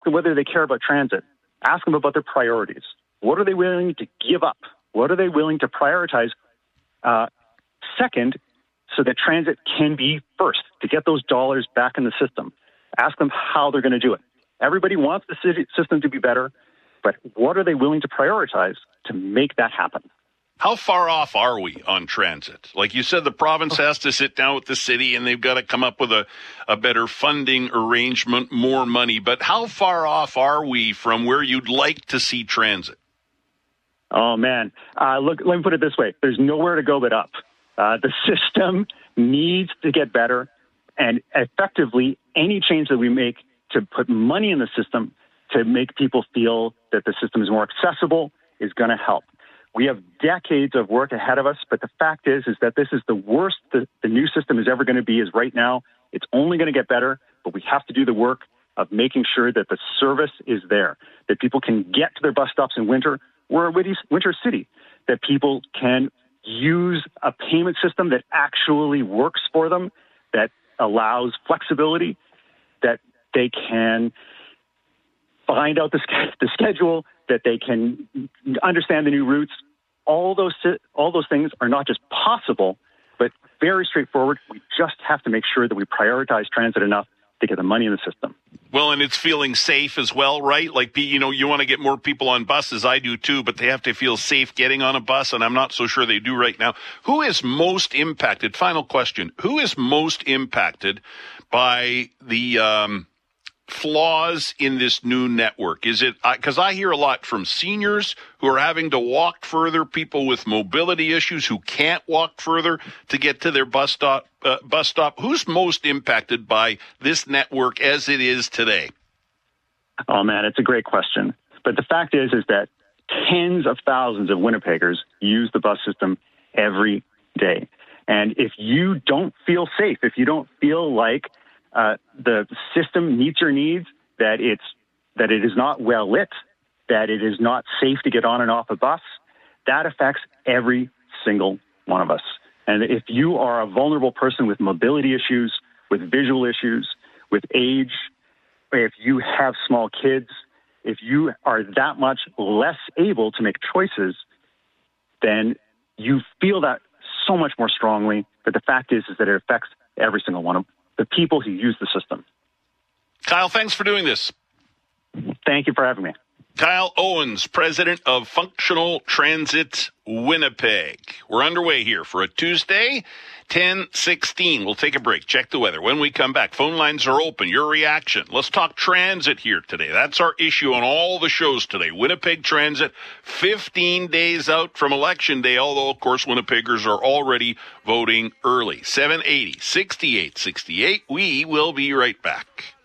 them whether they care about transit. Ask them about their priorities. What are they willing to give up? What are they willing to prioritize second so that transit can be first, to get those dollars back in the system? Ask them how they're going to do it. Everybody wants the system to be better, but what are they willing to prioritize to make that happen? How far off are we on transit? Like you said, the province has to sit down with the city and they've got to come up with a better funding arrangement, more money. But how far off are we from where you'd like to see transit? Oh, man. Look, let me put it this way. There's nowhere to go but up. The system needs to get better. And effectively, any change that we make to put money in the system to make people feel that the system is more accessible is going to help. We have decades of work ahead of us, but the fact is that this is the worst the new system is ever going to be is right now. It's only going to get better, but we have to do the work of making sure that the service is there, that people can get to their bus stops in winter. We're a winter city, that people can use a payment system that actually works for them, that allows flexibility, that they can find out the schedule, that they can understand the new routes. All those things are not just possible, but very straightforward. We just have to make sure that we prioritize transit enough to get the money in the system. Well, and it's feeling safe as well, right? Like, you want to get more people on buses. I do too, but they have to feel safe getting on a bus, and I'm not so sure they do right now. Who is most impacted? Final question. Who is most impacted by the flaws in this new network? Is it, because I hear a lot from seniors who are having to walk further, people with mobility issues who can't walk further to get to their bus stop. Who's most impacted by this network as it is today? Oh man, it's a great question. But the fact is that tens of thousands of Winnipeggers use the bus system every day. And if you don't feel safe, if you don't feel like the system meets your needs, that it is not well lit, that it is not safe to get on and off a bus, that affects every single one of us. And if you are a vulnerable person with mobility issues, with visual issues, with age, if you have small kids, if you are that much less able to make choices, then you feel that so much more strongly. But the fact is that it affects every single one of the people who use the system. Kyle, thanks for doing this. Thank you for having me. Kyle Owens, president of Functional Transit Winnipeg. We're underway here for a Tuesday, 10:16. We'll take a break, check the weather. When we come back, phone lines are open. Your reaction. Let's talk transit here today. That's our issue on all the shows today. Winnipeg Transit, 15 days out from Election Day, although, of course, Winnipeggers are already voting early. 780-6868. We will be right back.